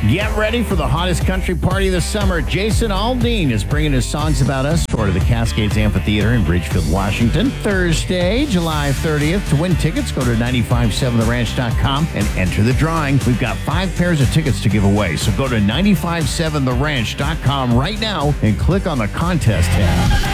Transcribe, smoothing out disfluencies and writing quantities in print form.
Get ready for the hottest country party of the summer. Jason Aldean is bringing his Songs About Us tour to the Cascades Amphitheater in Ridgefield, Washington, Thursday, July 30th. To win tickets, go to 957theranch.com and enter the drawing. We've got 5 pairs of tickets to give away, so go to 957theranch.com right now and click on the contest tab.